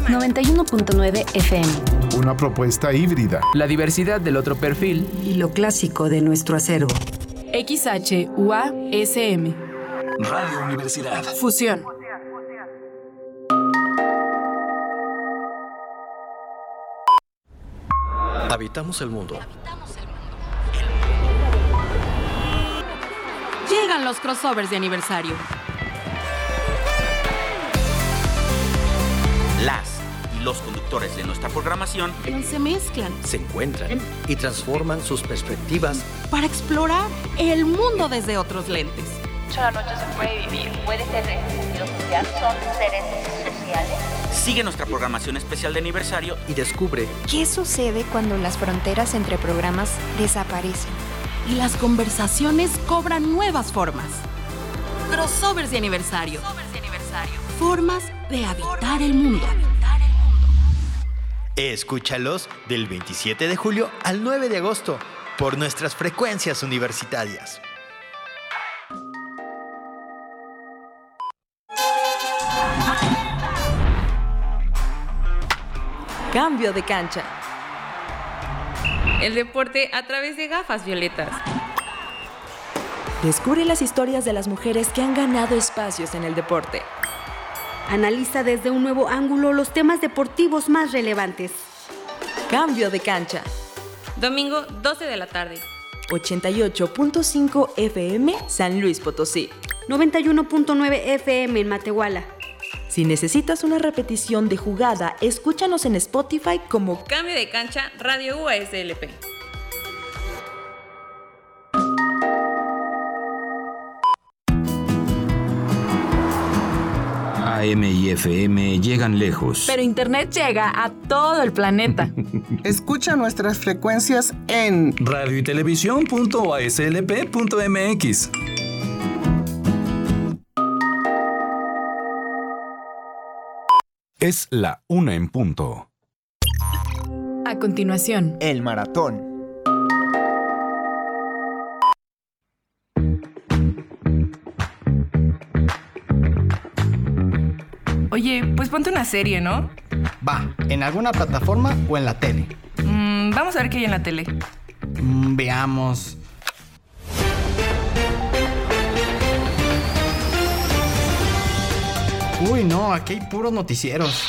91.9 FM. Una propuesta híbrida. La diversidad del otro perfil. Y lo clásico de nuestro acervo. XHUASM. Radio Universidad. Fusión. Habitamos el mundo. Llegan los crossovers de aniversario. Las y los conductores de nuestra programación se mezclan, se encuentran y transforman sus perspectivas para explorar el mundo desde otros lentes. La noche se puede vivir. Puede ser sentido social, son seres sociales. Sigue nuestra programación especial de aniversario y descubre qué sucede cuando las fronteras entre programas desaparecen y las conversaciones cobran nuevas formas. Crossovers de aniversario. Formas de habitar el mundo. Escúchalos del 27 de julio al 9 de agosto por nuestras frecuencias universitarias. Cambio de cancha. El deporte a través de gafas violetas. Descubre las historias de las mujeres que han ganado espacios en el deporte. Analiza desde un nuevo ángulo los temas deportivos más relevantes. Cambio de cancha. Domingo, 12 de la tarde. 88.5 FM San Luis Potosí. 91.9 FM en Matehuala. Si necesitas una repetición de jugada, escúchanos en Spotify como Cambio de Cancha Radio UASLP. AM y FM llegan lejos. Pero Internet llega a todo el planeta. Escucha nuestras frecuencias en radioytelevisión.uaslp.mx. Es la 1 en punto. A continuación, el maratón. Oye, pues ponte una serie, ¿no? Va, ¿en alguna plataforma o en la tele? Vamos a ver qué hay en la tele. Veamos. Uy, no, aquí hay puros noticieros.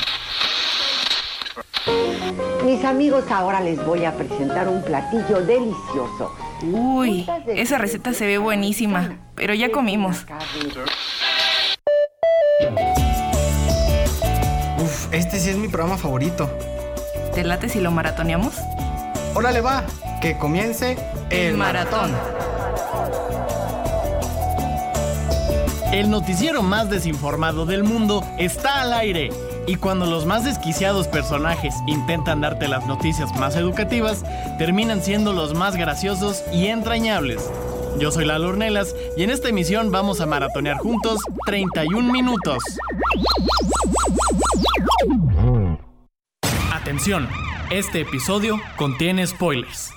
Mis amigos, ahora les voy a presentar un platillo delicioso. Uy, esa receta se ve buenísima, pero ya comimos. Uf, este sí es mi programa favorito. ¿Te late si lo maratoneamos? Órale, va, que comience el maratón. El noticiero más desinformado del mundo está al aire. Y cuando los más desquiciados personajes intentan darte las noticias más educativas, terminan siendo los más graciosos y entrañables. Yo soy Lalo Ornelas y en esta emisión vamos a maratonear juntos 31 minutos. Atención, este episodio contiene spoilers.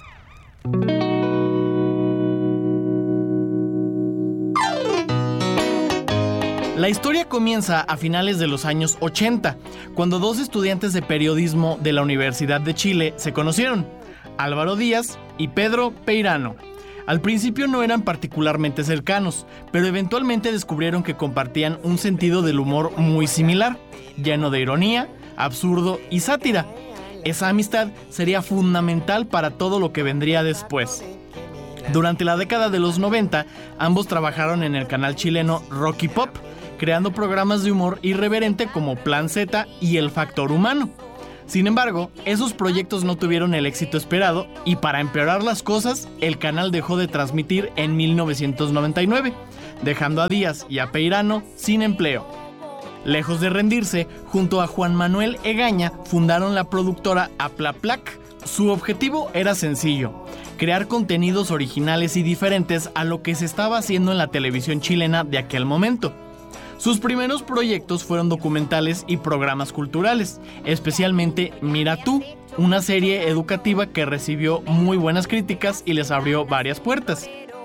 La historia comienza a finales de los años 80, cuando dos estudiantes de periodismo de la Universidad de Chile se conocieron, Álvaro Díaz y Pedro Peirano. Al principio no eran particularmente cercanos, pero eventualmente descubrieron que compartían un sentido del humor muy similar, lleno de ironía, absurdo y sátira. Esa amistad sería fundamental para todo lo que vendría después. Durante la década de los 90, ambos trabajaron en el canal chileno Rocky Pop, creando programas de humor irreverente como Plan Z y El Factor Humano. Sin embargo, esos proyectos no tuvieron el éxito esperado y para empeorar las cosas, el canal dejó de transmitir en 1999, dejando a Díaz y a Peirano sin empleo. Lejos de rendirse, junto a Juan Manuel Egaña, fundaron la productora Aplaplac. Su objetivo era sencillo: crear contenidos originales y diferentes a lo que se estaba haciendo en la televisión chilena de aquel momento. Sus primeros proyectos fueron documentales y programas culturales, especialmente Mira Tú, una serie educativa que recibió muy buenas críticas y les abrió varias puertas.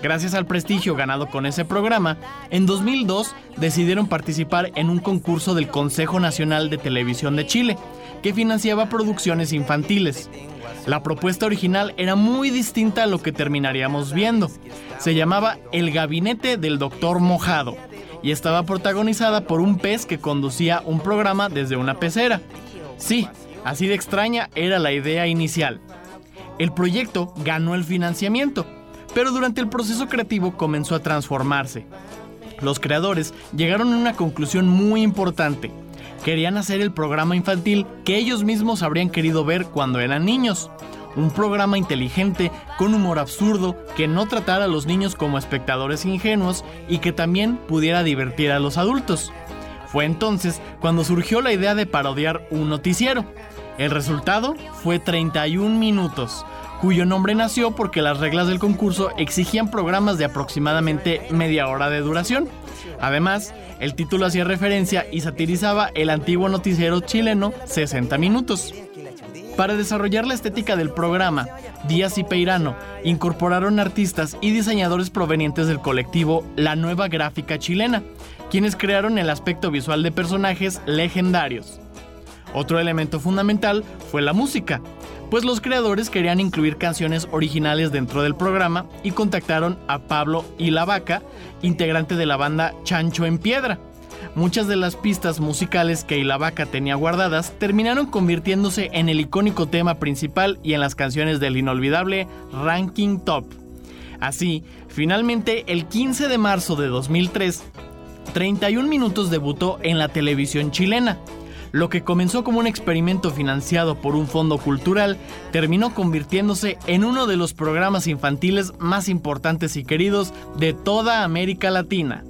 Gracias al prestigio ganado con ese programa, en 2002 decidieron participar en un concurso del Consejo Nacional de Televisión de Chile, que financiaba producciones infantiles. La propuesta original era muy distinta a lo que terminaríamos viendo. Se llamaba El Gabinete del Doctor Mojado y estaba protagonizada por un pez que conducía un programa desde una pecera. Sí, así de extraña era la idea inicial. El proyecto ganó el financiamiento, pero durante el proceso creativo comenzó a transformarse. Los creadores llegaron a una conclusión muy importante. Querían hacer el programa infantil que ellos mismos habrían querido ver cuando eran niños. Un programa inteligente, con humor absurdo, que no tratara a los niños como espectadores ingenuos y que también pudiera divertir a los adultos. Fue entonces cuando surgió la idea de parodiar un noticiero. El resultado fue 31 minutos, cuyo nombre nació porque las reglas del concurso exigían programas de aproximadamente media hora de duración. Además, el título hacía referencia y satirizaba el antiguo noticiero chileno 60 minutos. Para desarrollar la estética del programa, Díaz y Peirano incorporaron artistas y diseñadores provenientes del colectivo La Nueva Gráfica Chilena, quienes crearon el aspecto visual de personajes legendarios. Otro elemento fundamental fue la música, pues los creadores querían incluir canciones originales dentro del programa y contactaron a Pablo y la Vaca, integrante de la banda Chancho en Piedra. Muchas de las pistas musicales que La Vaca tenía guardadas terminaron convirtiéndose en el icónico tema principal y en las canciones del inolvidable Ranking Top. Así, finalmente, el 15 de marzo de 2003, 31 minutos debutó en la televisión chilena. Lo que comenzó como un experimento financiado por un fondo cultural terminó convirtiéndose en uno de los programas infantiles más importantes y queridos de toda América Latina.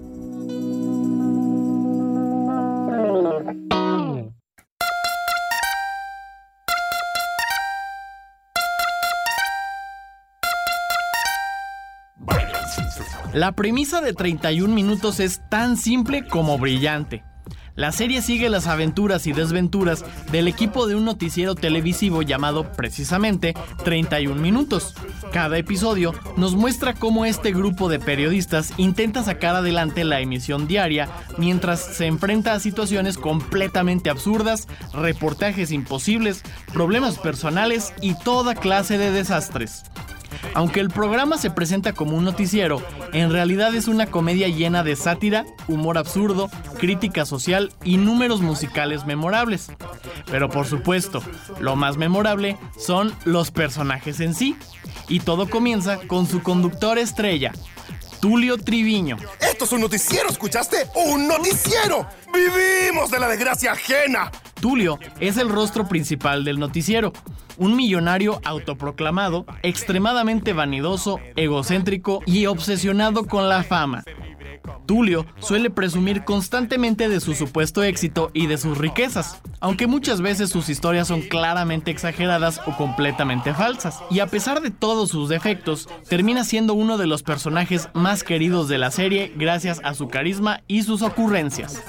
La premisa de 31 minutos es tan simple como brillante. La serie sigue las aventuras y desventuras del equipo de un noticiero televisivo llamado precisamente 31 minutos. Cada episodio nos muestra cómo este grupo de periodistas intenta sacar adelante la emisión diaria mientras se enfrenta a situaciones completamente absurdas, reportajes imposibles, problemas personales y toda clase de desastres. Aunque el programa se presenta como un noticiero, en realidad es una comedia llena de sátira, humor absurdo, crítica social y números musicales memorables. Pero por supuesto, lo más memorable son los personajes en sí. Y todo comienza con su conductor estrella, Tulio Triviño. ¡Esto es un noticiero! ¿Escuchaste? ¡Un noticiero! ¡Vivimos de la desgracia ajena! Tulio es el rostro principal del noticiero, un millonario autoproclamado, extremadamente vanidoso, egocéntrico y obsesionado con la fama. Tulio suele presumir constantemente de su supuesto éxito y de sus riquezas, aunque muchas veces sus historias son claramente exageradas o completamente falsas. Y a pesar de todos sus defectos, termina siendo uno de los personajes más queridos de la serie gracias a su carisma y sus ocurrencias.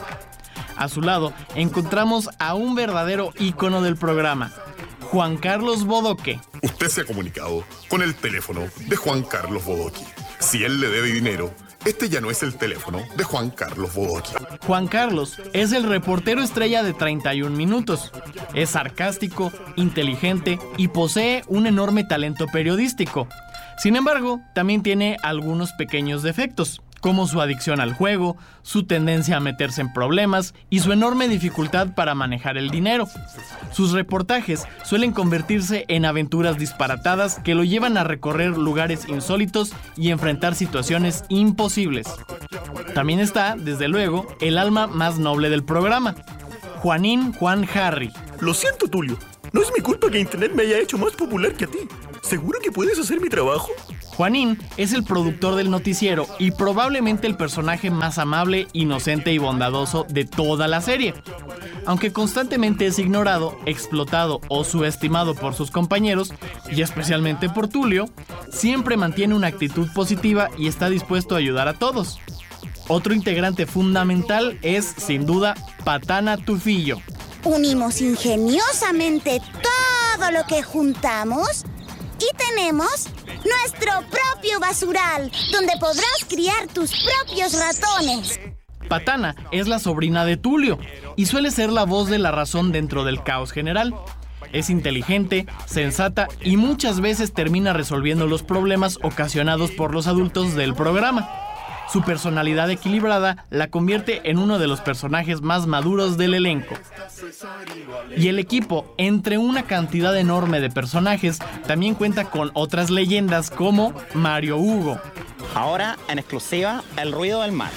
A su lado encontramos a un verdadero ícono del programa, Juan Carlos Bodoque. Usted se ha comunicado con el teléfono de Juan Carlos Bodoque. Si él le debe dinero, este ya no es el teléfono de Juan Carlos Bodoque. Juan Carlos es el reportero estrella de 31 minutos. Es sarcástico, inteligente y posee un enorme talento periodístico. Sin embargo, también tiene algunos pequeños defectos, como su adicción al juego, su tendencia a meterse en problemas y su enorme dificultad para manejar el dinero. Sus reportajes suelen convertirse en aventuras disparatadas que lo llevan a recorrer lugares insólitos y enfrentar situaciones imposibles. También está, desde luego, el alma más noble del programa, Juanín Juan Harry. Lo siento, Tulio. No es mi culpa que Internet me haya hecho más popular que a ti. ¿Seguro que puedes hacer mi trabajo? Juanín es el productor del noticiero y probablemente el personaje más amable, inocente y bondadoso de toda la serie. Aunque constantemente es ignorado, explotado o subestimado por sus compañeros, y especialmente por Tulio, siempre mantiene una actitud positiva y está dispuesto a ayudar a todos. Otro integrante fundamental es, sin duda, Patana Tufillo. Unimos ingeniosamente todo lo que juntamos y tenemos nuestro propio basural, donde podrás criar tus propios ratones. Patana es la sobrina de Tulio y suele ser la voz de la razón dentro del caos general. Es inteligente, sensata y muchas veces termina resolviendo los problemas ocasionados por los adultos del programa. Su personalidad equilibrada la convierte en uno de los personajes más maduros del elenco. Y el equipo, entre una cantidad enorme de personajes, también cuenta con otras leyendas como Mario Hugo. Ahora, en exclusiva, el ruido del mar.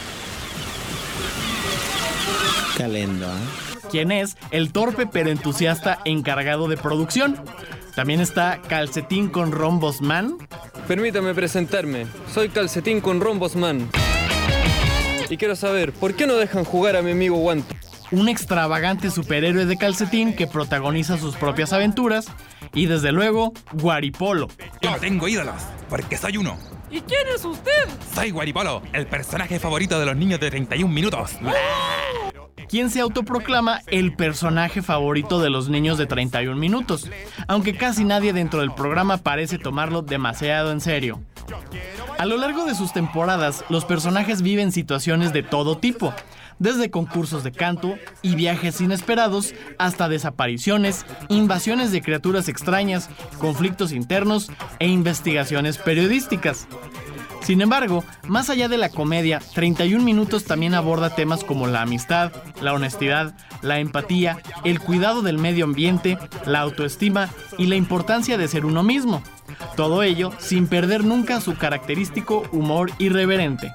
Qué lindo, ¿eh? Quien es el torpe pero entusiasta encargado de producción. También está Calcetín con Rombos Man. Permítame presentarme, soy Calcetín con Rombos Man. Y quiero saber, ¿por qué no dejan jugar a mi amigo Guanto? Un extravagante superhéroe de calcetín que protagoniza sus propias aventuras. Y desde luego, Guaripolo. Yo tengo ídolos, porque soy uno. ¿Y quién es usted? Soy Guaripolo, el personaje favorito de los niños de 31 minutos. Quien se autoproclama el personaje favorito de los niños de 31 minutos, aunque casi nadie dentro del programa parece tomarlo demasiado en serio. A lo largo de sus temporadas, los personajes viven situaciones de todo tipo, desde concursos de canto y viajes inesperados hasta desapariciones, invasiones de criaturas extrañas, conflictos internos e investigaciones periodísticas. Sin embargo, más allá de la comedia, 31 minutos también aborda temas como la amistad, la honestidad, la empatía, el cuidado del medio ambiente, la autoestima y la importancia de ser uno mismo. Todo ello sin perder nunca su característico humor irreverente.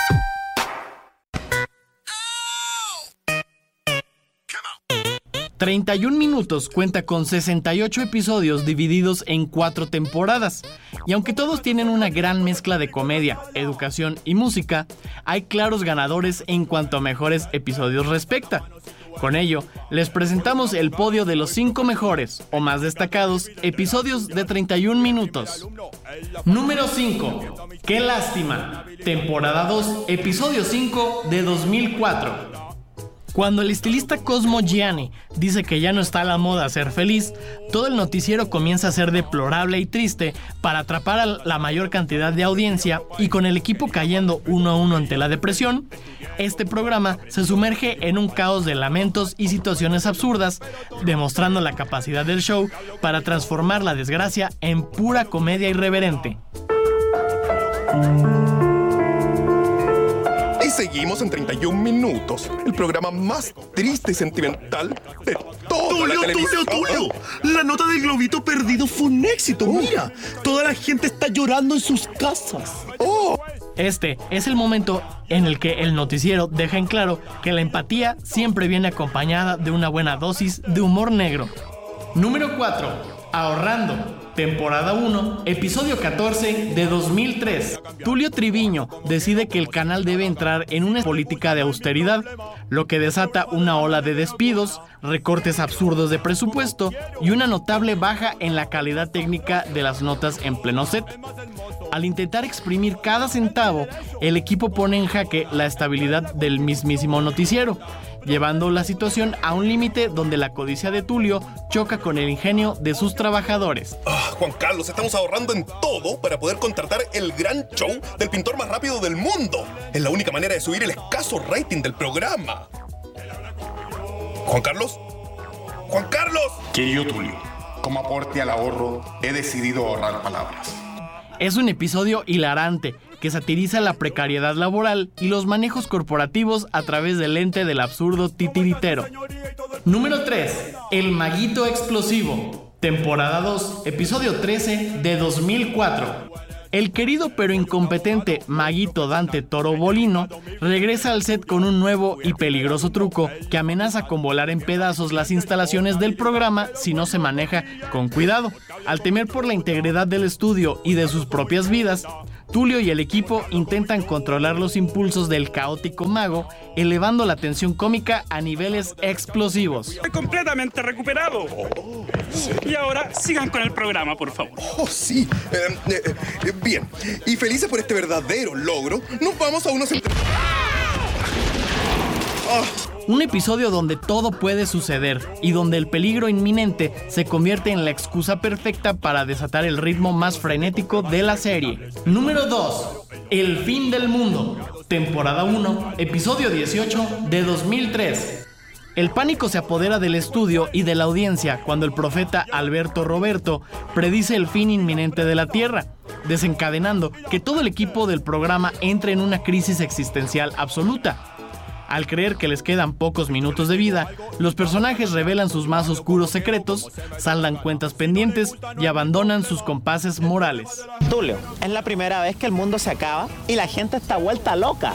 «31 minutos» cuenta con 68 episodios divididos en 4 temporadas, y aunque todos tienen una gran mezcla de comedia, educación y música, hay claros ganadores en cuanto a mejores episodios respecta. Con ello, les presentamos el podio de los 5 mejores o más destacados episodios de 31 minutos. Número 5. ¡Qué lástima! Temporada 2, episodio 5 de 2004. Cuando el estilista Cosmo Gianni dice que ya no está a la moda ser feliz, todo el noticiero comienza a ser deplorable y triste para atrapar a la mayor cantidad de audiencia, y con el equipo cayendo 1-1 ante la depresión, este programa se sumerge en un caos de lamentos y situaciones absurdas, demostrando la capacidad del show para transformar la desgracia en pura comedia irreverente. Y seguimos en 31 minutos, el programa más triste y sentimental de toda la televisión. ¡Tulio! La nota del globito perdido fue un éxito, mira. Toda la gente está llorando en sus casas. Este es el momento en el que el noticiero deja en claro que la empatía siempre viene acompañada de una buena dosis de humor negro. Número 4. Ahorrando. Temporada 1, episodio 14 de 2003. Tulio Triviño decide que el canal debe entrar en una política de austeridad, lo que desata una ola de despidos, recortes absurdos de presupuesto y una notable baja en la calidad técnica de las notas en pleno set. Al intentar exprimir cada centavo, el equipo pone en jaque la estabilidad del mismísimo noticiero, llevando la situación a un límite donde la codicia de Tulio choca con el ingenio de sus trabajadores. Juan Carlos, estamos ahorrando en todo para poder contratar el gran show del pintor más rápido del mundo. Es la única manera de subir el escaso rating del programa. ¿Juan Carlos? ¡Juan Carlos! Querido Tulio, como aporte al ahorro, he decidido ahorrar palabras. Es un episodio hilarante que satiriza la precariedad laboral y los manejos corporativos a través del lente del absurdo titiritero. Número 3. El Maguito Explosivo. Temporada 2, episodio 13 de 2004. El querido pero incompetente Maguito Dante Toro Bolino regresa al set con un nuevo y peligroso truco que amenaza con volar en pedazos las instalaciones del programa si no se maneja con cuidado. Al temer por la integridad del estudio y de sus propias vidas, Tulio y el equipo intentan controlar los impulsos del caótico mago, elevando la tensión cómica a niveles explosivos. Estoy completamente recuperado. ¿Sí? Y ahora sigan con el programa, por favor. Sí. Bien. Y felices por este verdadero logro, nos vamos a unos... Un episodio donde todo puede suceder y donde el peligro inminente se convierte en la excusa perfecta para desatar el ritmo más frenético de la serie. Número 2. El fin del mundo. Temporada 1, episodio 18 de 2003. El pánico se apodera del estudio y de la audiencia cuando el profeta Alberto Roberto predice el fin inminente de la Tierra, desencadenando que todo el equipo del programa entre en una crisis existencial absoluta. Al creer que les quedan pocos minutos de vida, los personajes revelan sus más oscuros secretos, saldan cuentas pendientes y abandonan sus compases morales. Tulio, es la primera vez que el mundo se acaba y la gente está vuelta loca.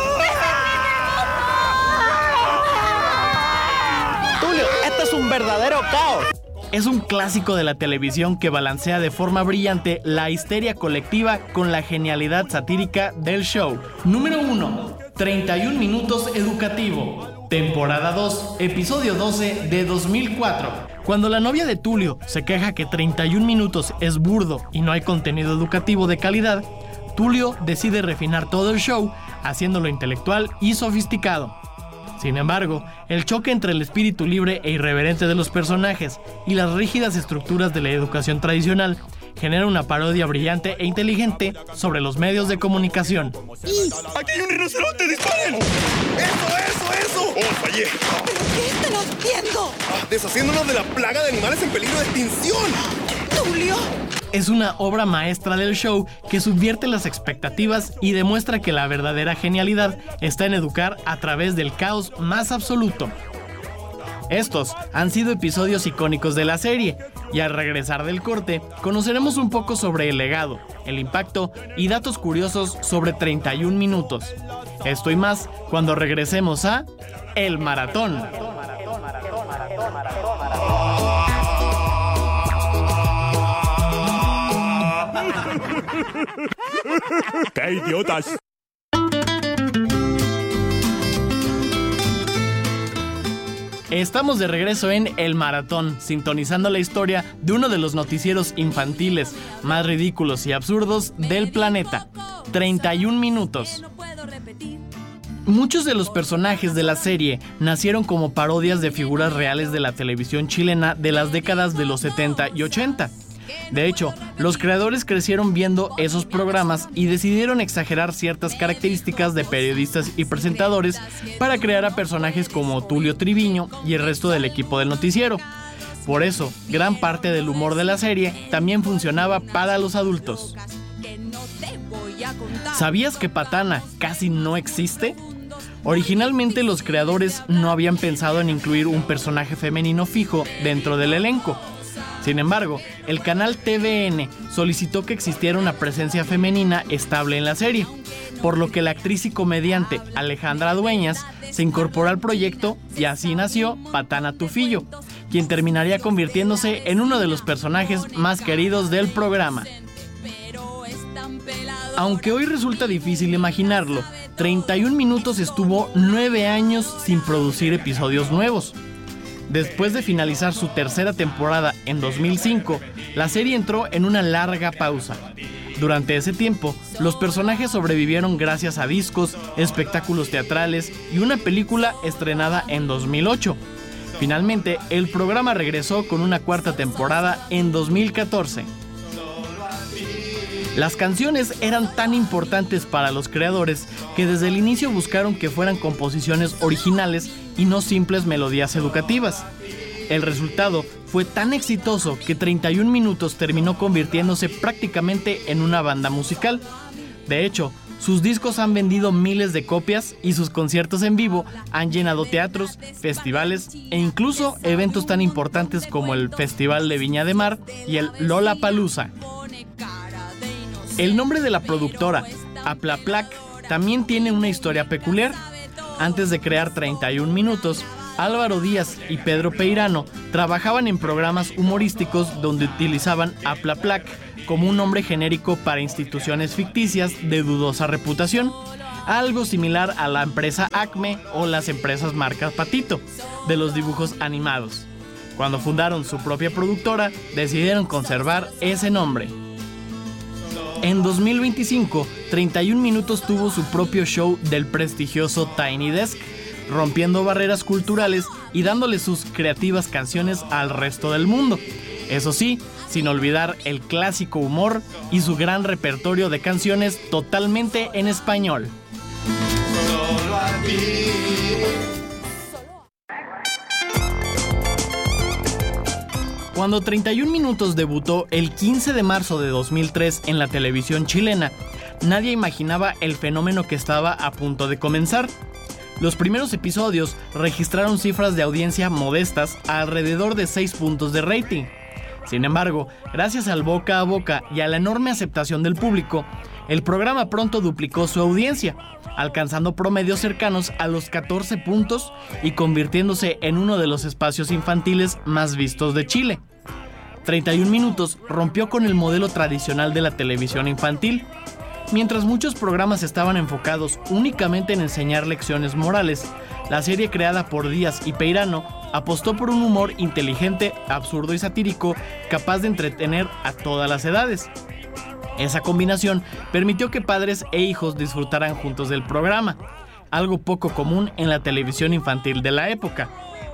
Tulio, esto es un verdadero caos. Es un clásico de la televisión que balancea de forma brillante la histeria colectiva con la genialidad satírica del show. Número 1. 31 minutos educativo. Temporada 2, episodio 12 de 2004. Cuando la novia de Tulio se queja que 31 minutos es burdo y no hay contenido educativo de calidad, Tulio decide refinar todo el show, haciéndolo intelectual y sofisticado. Sin embargo, el choque entre el espíritu libre e irreverente de los personajes y las rígidas estructuras de la educación tradicional genera una parodia brillante e inteligente sobre los medios de comunicación. ¡Aquí hay un rinoceronte! ¡Disparen! ¡Eso! ¡Oh, fallé! ¿Qué están haciendo? Deshaciéndonos de la plaga de animales en peligro de extinción. ¡Tulio! Es una obra maestra del show que subvierte las expectativas y demuestra que la verdadera genialidad está en educar a través del caos más absoluto. Estos han sido episodios icónicos de la serie, y al regresar del corte, conoceremos un poco sobre el legado, el impacto y datos curiosos sobre 31 minutos. Esto y más cuando regresemos a El Maratón. ¡Qué idiotas! Estamos de regreso en El Maratón, sintonizando la historia de uno de los noticieros infantiles más ridículos y absurdos del planeta. 31 minutos. Muchos de los personajes de la serie nacieron como parodias de figuras reales de la televisión chilena de las décadas de los 70 y 80. De hecho, los creadores crecieron viendo esos programas y decidieron exagerar ciertas características de periodistas y presentadores para crear a personajes como Tulio Triviño y el resto del equipo del noticiero. Por eso, gran parte del humor de la serie también funcionaba para los adultos. ¿Sabías que Patana casi no existe? Originalmente los creadores no habían pensado en incluir un personaje femenino fijo dentro del elenco. Sin embargo, el canal TVN solicitó que existiera una presencia femenina estable en la serie, por lo que la actriz y comediante Alejandra Dueñas se incorporó al proyecto y así nació Patana Tufillo, quien terminaría convirtiéndose en uno de los personajes más queridos del programa. Aunque hoy resulta difícil imaginarlo, 31 minutos estuvo 9 años sin producir episodios nuevos. Después de finalizar su tercera temporada en 2005, la serie entró en una larga pausa. Durante ese tiempo, los personajes sobrevivieron gracias a discos, espectáculos teatrales y una película estrenada en 2008. Finalmente, el programa regresó con una cuarta temporada en 2014. Las canciones eran tan importantes para los creadores que desde el inicio buscaron que fueran composiciones originales y no simples melodías educativas. El resultado fue tan exitoso que 31 minutos terminó convirtiéndose prácticamente en una banda musical. De hecho, sus discos han vendido miles de copias y sus conciertos en vivo han llenado teatros, festivales e incluso eventos tan importantes como el Festival de Viña de Mar y el Lollapalooza. El nombre de la productora, Aplaplac, también tiene una historia peculiar. Antes de crear 31 minutos, Álvaro Díaz y Pedro Peirano trabajaban en programas humorísticos donde utilizaban Aplaplac como un nombre genérico para instituciones ficticias de dudosa reputación, algo similar a la empresa Acme o las empresas marcas Patito, de los dibujos animados. Cuando fundaron su propia productora, decidieron conservar ese nombre. En 2025, 31 minutos tuvo su propio show del prestigioso Tiny Desk, rompiendo barreras culturales y dándole sus creativas canciones al resto del mundo. Eso sí, sin olvidar el clásico humor y su gran repertorio de canciones totalmente en español. Solo a ti. Cuando 31 Minutos debutó el 15 de marzo de 2003 en la televisión chilena, nadie imaginaba el fenómeno que estaba a punto de comenzar. Los primeros episodios registraron cifras de audiencia modestas a alrededor de 6 puntos de rating. Sin embargo, gracias al boca a boca y a la enorme aceptación del público, el programa pronto duplicó su audiencia, alcanzando promedios cercanos a los 14 puntos y convirtiéndose en uno de los espacios infantiles más vistos de Chile. 31 Minutos rompió con el modelo tradicional de la televisión infantil. Mientras muchos programas estaban enfocados únicamente en enseñar lecciones morales, la serie creada por Díaz y Peirano apostó por un humor inteligente, absurdo y satírico capaz de entretener a todas las edades. Esa combinación permitió que padres e hijos disfrutaran juntos del programa, algo poco común en la televisión infantil de la época.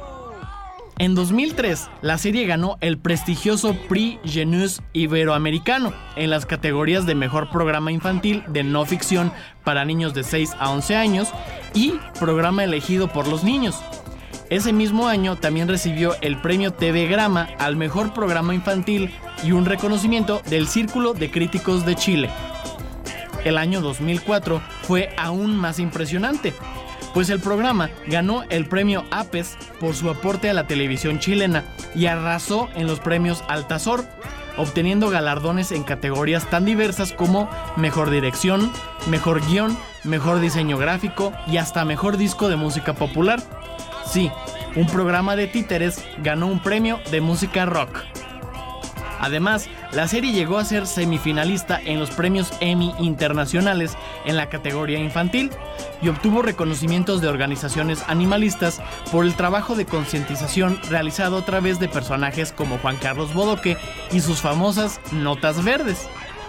En 2003, la serie ganó el prestigioso Prix Jeunesse Iberoamericano en las categorías de Mejor Programa Infantil de No Ficción para niños de 6 a 11 años y Programa elegido por los niños. Ese mismo año también recibió el premio TV Grama al Mejor Programa Infantil y un reconocimiento del Círculo de Críticos de Chile. El año 2004 fue aún más impresionante, pues el programa ganó el premio APES por su aporte a la televisión chilena y arrasó en los premios Altazor, obteniendo galardones en categorías tan diversas como Mejor Dirección, Mejor Guión, Mejor Diseño Gráfico y hasta Mejor Disco de Música Popular. Sí, un programa de títeres ganó un premio de música rock. Además, la serie llegó a ser semifinalista en los premios Emmy internacionales en la categoría infantil y obtuvo reconocimientos de organizaciones animalistas por el trabajo de concientización realizado a través de personajes como Juan Carlos Bodoque y sus famosas notas verdes.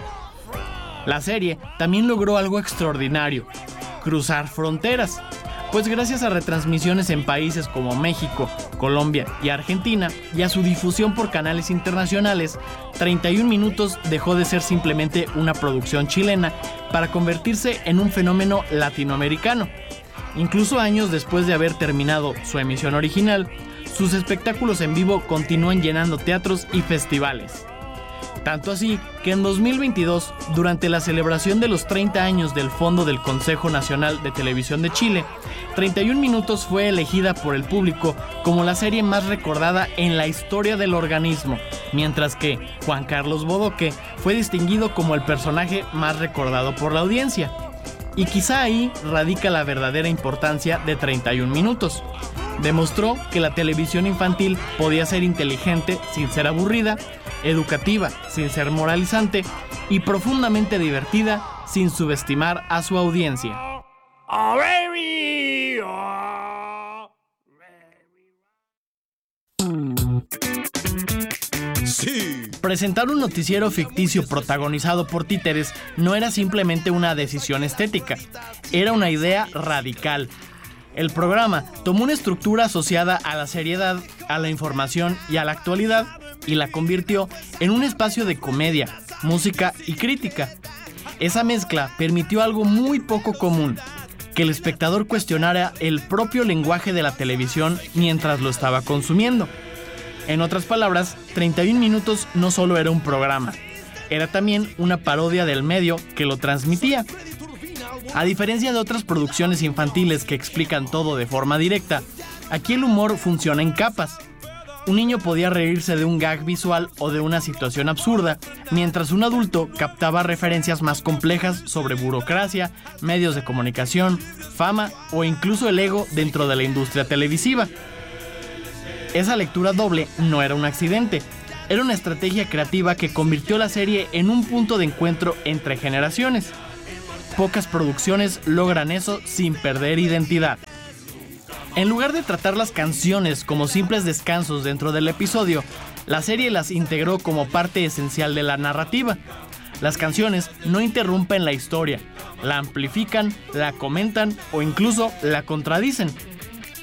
La serie también logró algo extraordinario: cruzar fronteras. Pues gracias a retransmisiones en países como México, Colombia y Argentina y a su difusión por canales internacionales, 31 Minutos dejó de ser simplemente una producción chilena para convertirse en un fenómeno latinoamericano. Incluso años después de haber terminado su emisión original, sus espectáculos en vivo continúan llenando teatros y festivales. Tanto así que en 2022, durante la celebración de los 30 años del Fondo del Consejo Nacional de Televisión de Chile, 31 Minutos fue elegida por el público como la serie más recordada en la historia del organismo, mientras que Juan Carlos Bodoque fue distinguido como el personaje más recordado por la audiencia. Y quizá ahí radica la verdadera importancia de 31 Minutos. Demostró que la televisión infantil podía ser inteligente sin ser aburrida, educativa sin ser moralizante y profundamente divertida sin subestimar a su audiencia. Sí. Presentar un noticiero ficticio protagonizado por títeres no era simplemente una decisión estética, era una idea radical. El programa tomó una estructura asociada a la seriedad, a la información y a la actualidad y la convirtió en un espacio de comedia, música y crítica. Esa mezcla permitió algo muy poco común: que el espectador cuestionara el propio lenguaje de la televisión mientras lo estaba consumiendo. En otras palabras, 31 Minutos no solo era un programa, era también una parodia del medio que lo transmitía. A diferencia de otras producciones infantiles que explican todo de forma directa, aquí el humor funciona en capas. Un niño podía reírse de un gag visual o de una situación absurda, mientras un adulto captaba referencias más complejas sobre burocracia, medios de comunicación, fama o incluso el ego dentro de la industria televisiva. Esa lectura doble no era un accidente, era una estrategia creativa que convirtió la serie en un punto de encuentro entre generaciones. Pocas producciones logran eso sin perder identidad. En lugar de tratar las canciones como simples descansos dentro del episodio, la serie las integró como parte esencial de la narrativa. Las canciones no interrumpen la historia, la amplifican, la comentan o incluso la contradicen.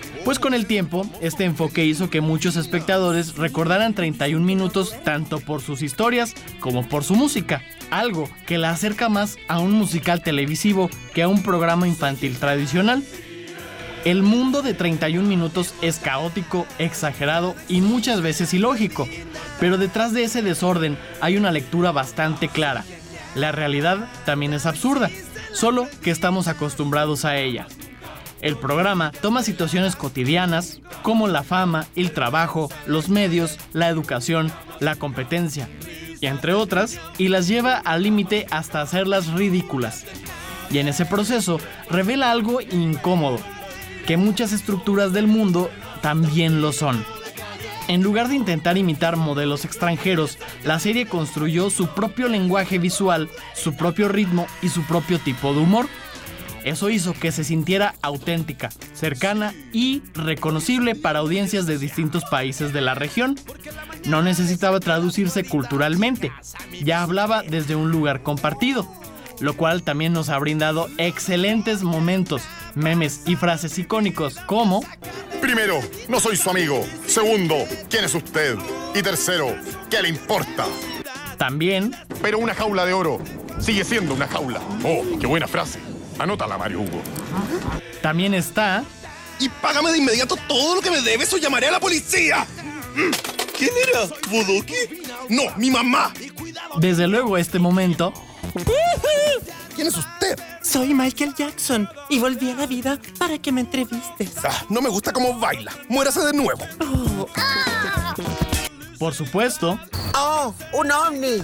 Pues con el tiempo, este enfoque hizo que muchos espectadores recordaran 31 minutos tanto por sus historias como por su música, algo que la acerca más a un musical televisivo que a un programa infantil tradicional. El mundo de 31 minutos es caótico, exagerado y muchas veces ilógico, pero detrás de ese desorden hay una lectura bastante clara. La realidad también es absurda, solo que estamos acostumbrados a ella. El programa toma situaciones cotidianas como la fama, el trabajo, los medios, la educación, la competencia, y entre otras, y las lleva al límite hasta hacerlas ridículas. Y en ese proceso revela algo incómodo, que muchas estructuras del mundo también lo son. En lugar de intentar imitar modelos extranjeros, la serie construyó su propio lenguaje visual, su propio ritmo y su propio tipo de humor. Eso hizo que se sintiera auténtica, cercana y reconocible para audiencias de distintos países de la región. No necesitaba traducirse culturalmente, ya hablaba desde un lugar compartido, lo cual también nos ha brindado excelentes momentos, memes y frases icónicos como: primero, no soy su amigo. Segundo, ¿quién es usted? Y tercero, ¿qué le importa? También, pero una jaula de oro sigue siendo una jaula. Oh, qué buena frase. Anótala, Mario Hugo. También está: y págame de inmediato todo lo que me debes o llamaré a la policía. ¿Quién era? ¿Bodoque? No, mi mamá. Desde luego este momento. ¿Quién es usted? Soy Michael Jackson y volví a la vida para que me entrevistes. No me gusta cómo baila. Muérase de nuevo. Por supuesto. ¡Oh, un ovni!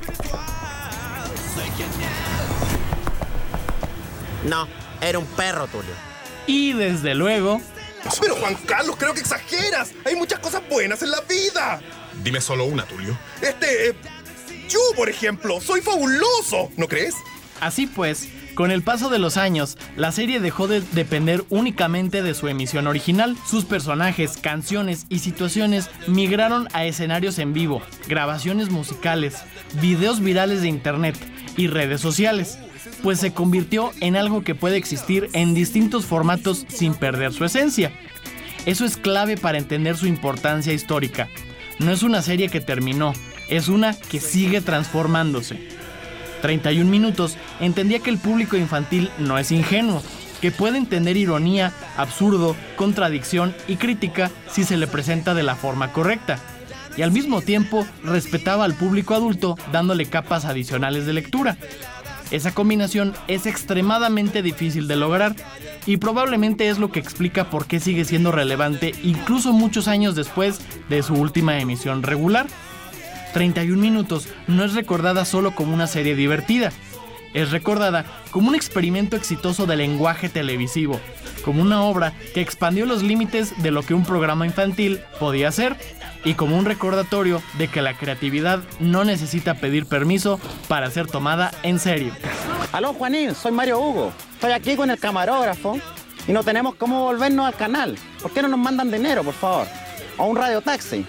No, era un perro, Tulio. Y desde luego... Pero Juan Carlos, creo que exageras. Hay muchas cosas buenas en la vida. Dime solo una, Tulio. Yo, por ejemplo, soy fabuloso, ¿no crees? Así pues, con el paso de los años, la serie dejó de depender únicamente de su emisión original. Sus personajes, canciones y situaciones migraron a escenarios en vivo, grabaciones musicales, videos virales de internet y redes sociales, pues se convirtió en algo que puede existir en distintos formatos sin perder su esencia. Eso es clave para entender su importancia histórica. No es una serie que terminó, es una que sigue transformándose. 31 minutos entendía que el público infantil no es ingenuo, que puede entender ironía, absurdo, contradicción y crítica si se le presenta de la forma correcta, y al mismo tiempo respetaba al público adulto dándole capas adicionales de lectura. Esa combinación es extremadamente difícil de lograr y probablemente es lo que explica por qué sigue siendo relevante incluso muchos años después de su última emisión regular. 31 minutos no es recordada solo como una serie divertida, es recordada como un experimento exitoso de lenguaje televisivo, como una obra que expandió los límites de lo que un programa infantil podía hacer y como un recordatorio de que la creatividad no necesita pedir permiso para ser tomada en serio. Aló, Juanín, soy Mario Hugo. Estoy aquí con el camarógrafo y no tenemos cómo volvernos al canal. ¿Por qué no nos mandan dinero, por favor? O un radiotaxi.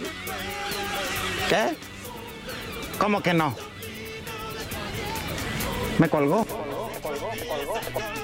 ¿Qué? ¿Cómo que no? Me colgó.